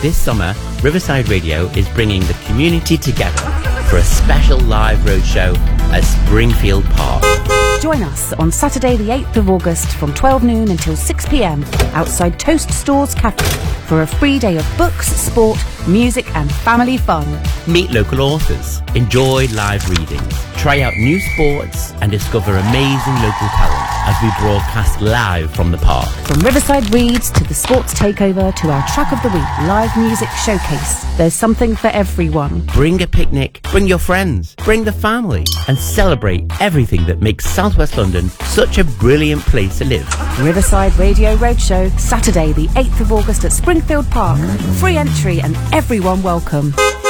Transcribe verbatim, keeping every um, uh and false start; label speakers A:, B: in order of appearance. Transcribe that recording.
A: This summer, Riverside Radio is bringing the community together for a special live roadshow at Springfield Park.
B: Join us on Saturday the eighth of August from twelve noon until six p m outside Toast Stores Cafe for a free day of books, sport, music and family fun.
A: Meet local authors, enjoy live readings, try out new sports and discover amazing local talent as we broadcast live from the park.
B: From Riverside Reads to the Sports Takeover to our Track of the Week live music showcase, there's something for everyone.
A: Bring a picnic, bring your friends, bring the family and celebrate everything that makes South West London such a brilliant place to live.
B: Riverside Radio Roadshow, Saturday the eighth of August at Springfield Park. Free entry and everyone welcome.